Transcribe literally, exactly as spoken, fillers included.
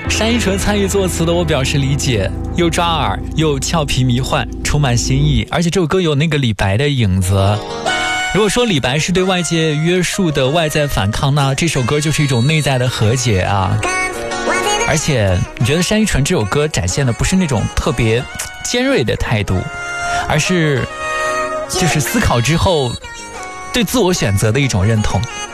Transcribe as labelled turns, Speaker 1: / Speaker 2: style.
Speaker 1: 单依纯参与作词的，我表示理解，又抓耳又俏皮迷幻，充满新意，而且这首歌有那个李白的影子。如果说李白是对外界约束的外在反抗，那这首歌就是一种内在的和解啊。而且你觉得单依纯这首歌展现的不是那种特别尖锐的态度，而是就是思考之后对自我选择的一种认同。